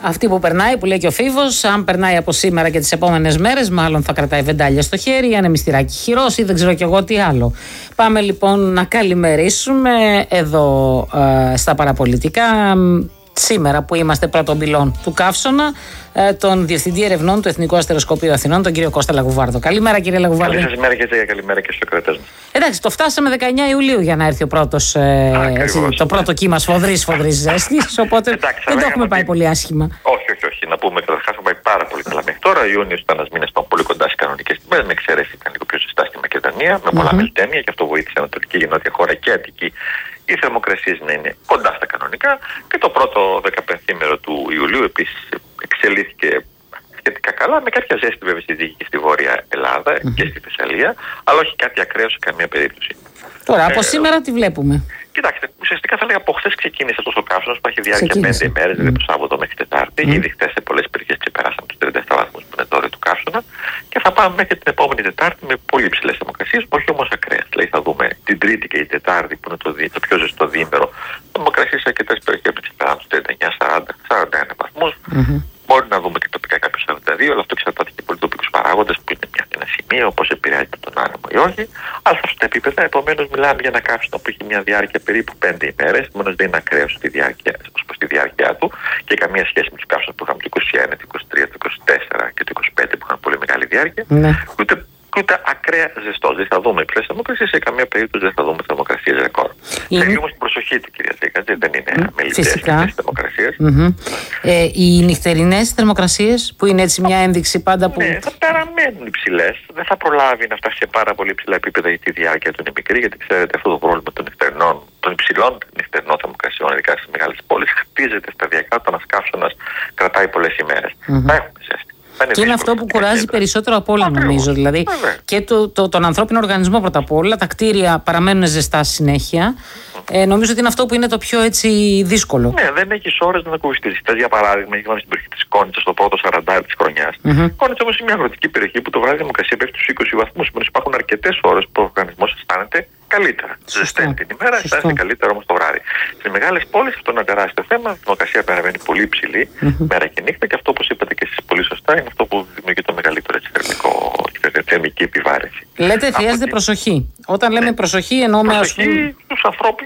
Αυτή που περνάει, που λέει και ο Φίβος, αν περνάει από σήμερα και τις επόμενες μέρες, μάλλον θα κρατάει βεντάλια στο χέρι, ανεμιστηράκι χειρός ή δεν ξέρω κι εγώ τι άλλο. Πάμε λοιπόν να καλημερίσουμε εδώ στα παραπολιτικά. Σήμερα που είμαστε πρώτων πυλών του Καύσωνα, τον Διευθυντή Ερευνών του Εθνικού Αστεροσκοπείου Αθηνών, τον κύριο Κώστα Λαγουβάρδο. Καλημέρα, κύριε Λαγουβάρδο. Καλή σας ημέρα και καλημέρα και στους κρατές μας. Εντάξει, το φτάσαμε 19 Ιουλίου για να έρθει ο πρώτος, το πρώτο κύμα σφοδρής ζέστης, οπότε εντάξει, δεν το έχουμε πάει πολύ άσχημα. Όχι. Να πούμε καταρχάς θα πάει πάρα πολύ καλά μέχρι τώρα. Ο Ιούνιος ήταν ένας μήνας πολύ κοντά στις κανονικές τιμές, με εξαίρεση ήταν λίγο πιο ζεστά στη Μακεδονία, με πολλά μελτέμια, και αυτό βοήθησε Ανατολική και Νότια χώρα και Αττική οι θερμοκρασίες να είναι κοντά στα κανονικά. Και το πρώτο 15ήμερο του Ιουλίου επίσης εξελίχθηκε σχετικά καλά, με κάποια ζέστη βέβαια στη Δυτική και στη Βόρεια Ελλάδα και στη Θεσσαλία, αλλά όχι κάτι ακραίο σε καμία περίπτωση. Τώρα, από σήμερα τι βλέπουμε? Κοιτάξτε, ουσιαστικά θα λέγα από χθες ξεκίνησε αυτός ο καύσωνας που έχει διάρκεια 5 ημέρες, δηλαδή από Σάββατο μέχρι Τετάρτη. Ήδη χθες σε πολλές περιοχές ξεπεράσαμε τους 37 βαθμούς που είναι τώρα του καύσωνα και θα πάμε μέχρι την επόμενη Τετάρτη με πολύ υψηλές θερμοκρασίες, όχι όμως ακραίες. Δηλαδή θα δούμε την Τρίτη και η Τετάρτη που είναι το πιο ζεστό διήμερο, θερμοκρασίες σε αρκετές περιοχές που ξεπεράσουν τους 39-40-41 βαθμούς. Μπορεί να δούμε και τοπικά κάποιους 42, αλλά αυτό εξαρτάται και από τοπικούς παράγοντες που είναι ένα σημείο, πώς επηρεάζει τον άνεμο ή όχι. Αλλά σε αυτά τα επίπεδα, επομένως, μιλάμε για ένα καύσωνα που έχει μια διάρκεια περίπου 5 ημέρες. Επομένως, δεν είναι ακραίο ως προς τη διάρκεια του και καμία σχέση με τους καύσωνες που είχαμε το 21, το 23, το 24 και το 25 που είχαν πολύ μεγάλη διάρκεια. Ούτε ακραία ζεστός. Δεν θα δούμε υψηλές θερμοκρασίες, σε καμία περίπτωση δεν θα δούμε θερμοκρασίες ρεκόρ. Θέλει όμως την προσοχή του, κυρία Ζήκα, δεν είναι μελιτές θερμοκρασίες. Οι νυχτερινές θερμοκρασίες, που είναι έτσι μια ένδειξη πάντα που. Ναι, θα παραμένουν υψηλές. Δεν θα προλάβει να φτάσει σε πάρα πολύ υψηλά επίπεδα για τη διάρκεια του είναι μικρή, γιατί ξέρετε αυτό το πρόβλημα των υψηλών νυχτερινών θερμοκρασιών, ειδικά στις μεγάλες πόλεις, χτίζεται σταδιακά όταν ένας καύσωνας κρατάει πολλές ημέρες. Θα έχουμε ζέστη. Και είναι αυτό που κουράζει περισσότερο από όλα, νομίζω. Δηλαδή και τον ανθρώπινο οργανισμό πρώτα απ' όλα. Τα κτίρια παραμένουν ζεστά συνέχεια. Νομίζω ότι είναι αυτό που είναι το πιο έτσι δύσκολο. Ναι, δεν έχει ώρες να ακουστείς. Για παράδειγμα, είχαμε στην περιοχή της Κόνιτσας στο πρώτο 40 της χρονιάς. Κόνιτσα όμως είναι μια αγροτική περιοχή που το βράδυ η θερμοκρασία πέφτει στους 20 βαθμούς. Επομένως υπάρχουν αρκετές ώρες που ο οργανισμός αισθάνεται καλύτερα. Ζεσταίνει την ημέρα, αισθάνεται καλύτερα όμως το βράδυ. Στις μεγάλες πόλεις αυτό είναι ένα τεράστιο θέμα. Η θερμοκρασία παραμένει πολύ υψηλή μέρα και νύχτα και αυτό, όπως είπατε και εσείς πολύ σωστά, είναι αυτό που δημιουργεί το μεγαλύτερο θερμική επιβάρυνση. Λέτε χρειάζεται προσοχή. Όταν λέμε προσοχή, εννοούμε στους ανθρώπους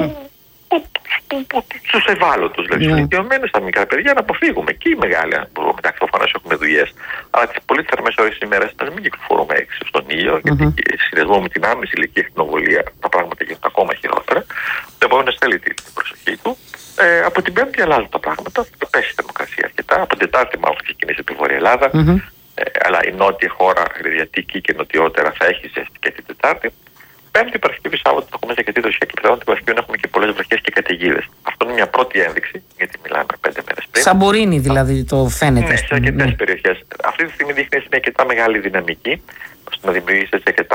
στους ευάλωτους, δηλαδή στους ηλικιωμένους, στα μικρά παιδιά, να αποφύγουμε. Και οι μεγάλοι, αν μπορούμε, εντάξει, προφανώς έχουμε δουλειές. Αλλά τις πολύ θερμές ώρες της ημέρας να μην κυκλοφορούμε έξω στον ήλιο, γιατί σε συνδυασμό με την άμεση ηλικία ακτινοβολία τα πράγματα γίνονται ακόμα χειρότερα. Το επόμενο θέλει την προσοχή του. Από την Πέμπτη αλλάζουν τα πράγματα, θα πέσει η θερμοκρασία αρκετά. Από την Τετάρτη, μάλλον θα ξεκινήσει από τη Βόρεια Ελλάδα. Αλλά η νότια χώρα, Χεριδιατική και νοτιότερα, θα έχει ζέστη και την Τετάρτη. Πέμπτη, Παρασκευή, Σάββατο θα έχουμε ζακετή δροσιά και πιθανόν την Παρασκευή να έχουμε και πολλές βροχές και καταιγίδες. Αυτό είναι μια πρώτη ένδειξη, γιατί μιλάμε 5 μέρες πριν. Σαμπορίνη δηλαδή το φαίνεται. Ναι, σε αρκετές περιοχές. Αυτή τη στιγμή δείχνει μια αρκετά μεγάλη δυναμική, ώστε να δημιουργήσει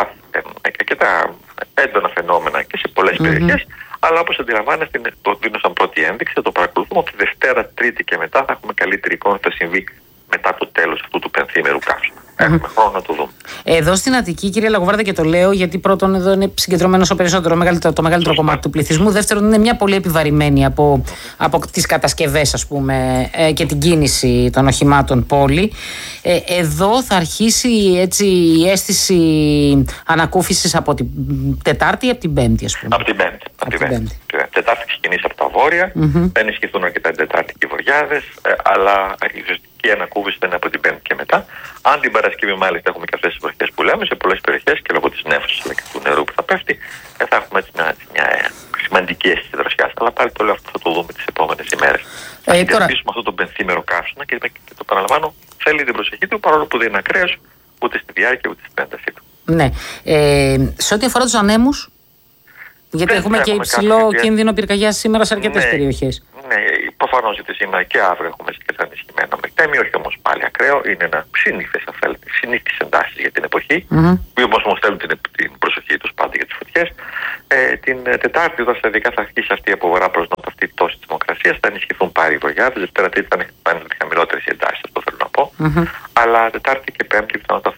αρκετά έντονα φαινόμενα και σε πολλές περιοχές. Αλλά όπως αντιλαμβάνεστε, το δίνω σαν πρώτη ένδειξη, θα το παρακολουθούμε από τη Δευτέρα, Τρίτη και μετά θα έχουμε καλύτερη εικόνα τι θα συμβεί μετά το τέλος αυτού του πενθήμερου καύσωνα. Έχουμε χρόνο να το δούμε. Εδώ στην Αττική, κύριε Λαγουβάρδα, και το λέω γιατί πρώτον εδώ είναι συγκεντρωμένο το μεγαλύτερο κομμάτι του πληθυσμού. Δεύτερον, είναι μια πολύ επιβαρημένη από τις κατασκευές, ας πούμε, και την κίνηση των οχημάτων πόλη. Εδώ θα αρχίσει έτσι η αίσθηση ανακούφισης από την Τετάρτη ή από την Πέμπτη, ας πούμε. Από την Πέμπτη. Τετάρτη ξεκινήσει από τα βόρεια, θα ενισχυθούν αρκετά την Τετάρτη και οι βορειάδες, αλλά η ανακούφιση θα είναι από την Πέμπτη και μετά. Αν την Παρασκευή μάλιστα έχουμε και αυτές τις βροχές που λέμε, σε πολλές περιοχές και λόγω της νέφωσης αλλά και του νερού που θα πέφτει, θα έχουμε έτσι μια σημαντική αίσθηση δροσιάς. Αλλά πάλι το λέω αυτό θα το δούμε τις επόμενες ημέρες. Θα συνεχίσουμε αυτό το πενθήμερο καύσωνα και το παραλαμβάνω, θέλει την προσοχή του, παρόλο που δεν είναι ακραίος ούτε στη διάρκεια ούτε στην έντασή του. Ναι. Σε ό,τι αφορά τους ανέμους, γιατί έχουμε και υψηλό κίνδυνο πυρκαγιάς σήμερα σε αρκετές περιοχές. Ναι, προφανώς γιατί σήμερα και αύριο έχουμε σχετικά ενισχυμένο μεκτέμιο, όχι όμως πάλι ακραίο. Είναι ένα συνήθες, αν θέλετε, συνήθεις εντάσεις για την εποχή, που όμως θέλουν την προσοχή τους πάντα για τις φωτιές. Την Τετάρτη, όταν σταδιακά θα αρχίσει αυτή από βορρά προς νότο αυτή η πτώση της θερμοκρασίας, θα ενισχυθούν πάλι οι βορειάδες. Δευτέρα, Τρίτη θα είναι χαμηλότερες οι εντάσεις, αυτό θέλω να πω. Αλλά Τετάρτη και Πέμπτη,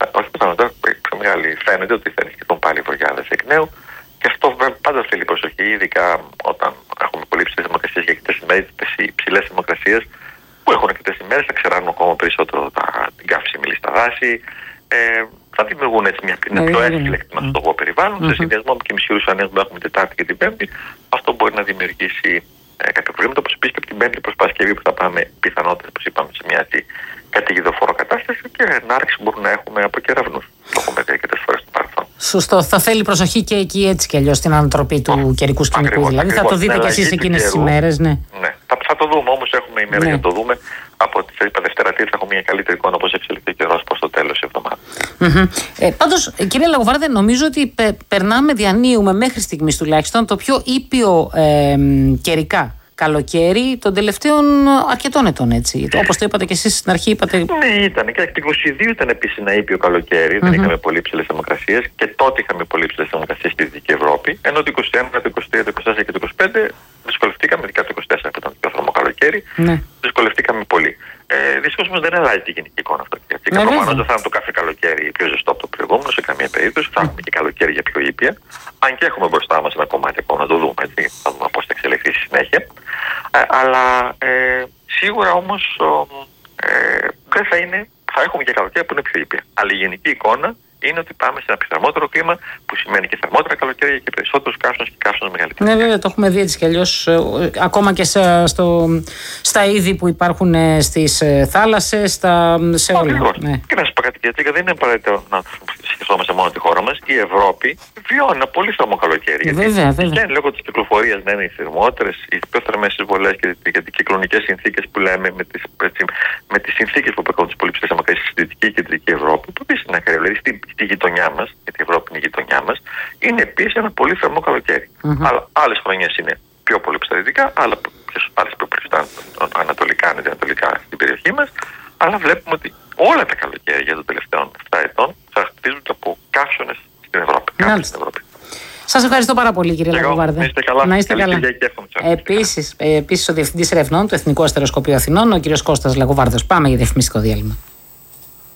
πιο μεγάλη φαίνεται ότι θα ενισχυθούν πάλι οι βορειάδες εκ νέου. Και αυτό πάντα θέλει προσοχή, ειδικά όταν έχουμε πολύ υψηλές θερμοκρασίες για αρκετές ημέρες, υψηλές θερμοκρασίες που έχουν αρκετές ημέρες, θα ξεράνουν ακόμα περισσότερο την καύσιμη στα δάση. Θα δημιουργούν έτσι ένα πιο εύκολο στο εγώ περιβάλλον. Σε συνδυασμό με και μισήρους ανέργους που έχουμε Τετάρτη και την Πέμπτη, αυτό μπορεί να δημιουργήσει κάποια προβλήματα. Όπως επίσης και από την Πέμπτη προς Παρασκευή που θα πάμε πιθανότερα, όπως είπαμε, σε μια καταιγιδοφόρο κατάσταση και ενάρξη μπορούν να έχουμε από κεραυνούς. Το έχουμε δει αρκετές φορές στο παρελθόν. Σωστό. Θα θέλει προσοχή και εκεί έτσι κι αλλιώς στην ανατροπή του καιρικού σκηνικού. Δηλαδή θα το δείτε κι εσείς εκείνες τις ημέρες. Ναι. Θα το δούμε όμως. Έχουμε ημέρα για να το δούμε. Από τη Δευτέρα Τρίτη θα έχουμε μια καλύτερη εικόνα πώς εξελιχθεί ο καιρός προς το τέλος της εβδομάδας. Πάντως, κύριε Λαγοβάρδε, νομίζω ότι διανύουμε μέχρι στιγμής τουλάχιστον το πιο ήπιο καιρικά καλοκαίρι των τελευταίων αρκετών ετών, έτσι. Όπως το είπατε και εσείς στην αρχή, είπατε. Ναι, ήταν. Και το 2022 ήταν επίσης ένα ήπιο καλοκαίρι. Δεν είχαμε πολύ υψηλές θερμοκρασίες και τότε είχαμε πολύ υψηλές θερμοκρασίες στη Δυτική Ευρώπη. Ενώ το 21, το 23, το 24 και το 25 δυσκολευτήκαμε, ειδικά το 24 που ήταν το πιο θερμό καλοκαίρι, δυσκολευτήκαμε πολύ. Δυστυχώς όμως δεν αλλάζει τη γενική εικόνα αυτό. Προφανώς δεν θα είναι το κάθε καλοκαίρι πιο ζεστό από το προηγούμενο σε καμία περίπτωση. Θα έχουμε και καλοκαίρι για πιο ήπια. Αν και έχουμε μπροστά μας ένα κομμάτι ακόμα να το δούμε, έτσι. Θα δούμε πώς θα εξελιχθεί στη συνέχεια. Αλλά σίγουρα όμως δεν θα έχουμε και καλοκαίρι που είναι πιο ήπια. Αλλά η γενική εικόνα είναι ότι πάμε σε ένα πιθανότερο κλίμα που σημαίνει και θερμότερα καλοκαίρια και περισσότερους καύσονες και καύσονες μεγαλύτερους. Ναι, βέβαια, το έχουμε δει έτσι κι αλλιώς. Ακόμα και στα είδη που υπάρχουν στις θάλασσες, σε όλα. Ναι. Και να σας πω κάτι γιατί δεν είναι απαραίτητο να σκεφτόμαστε μόνο τη χώρα μας. Η Ευρώπη βιώνει ένα πολύ θερμό καλοκαίρι. Βέβαια. Γιατί λόγω της κυκλοφορίας να είναι οι θερμότερες, οι πιο θερμές εισβολές και οι κυκλωνικές συνθήκες που λέμε με τις συνθήκες που απαιτούν τις πολύ ψηλές θερμοκρασίες στη Δυτική και Κεντρική Ευρώπη, που επίσης είναι ακραίο. Δηλαδή στη γειτονιά μας, γιατί η Ευρώπη είναι η γειτονιά μας, είναι επίσης ένα πολύ θερμό καλοκαίρι. Αλλά άλλες χρονιές είναι πιο πολύ στα δυτικά, άλλες πιο ανατολικά, ανατολικά στην περιοχή μας. Αλλά βλέπουμε ότι όλα τα καλοκαίρια των τελευταίων 7 ετών χαρακτηρίζονται από καύσονες στην Ευρώπη. Σας ευχαριστώ πάρα πολύ, κύριε Λαγοβάρδε. Να είστε καλά. Επίσης, ο Διευθυντής Ερευνών του Εθνικού Αστεροσκοπείου Αθηνών, ο κύριος Κώστας Λαγοβάρδος. Πάμε για διαφημιστικό διάλειμμα.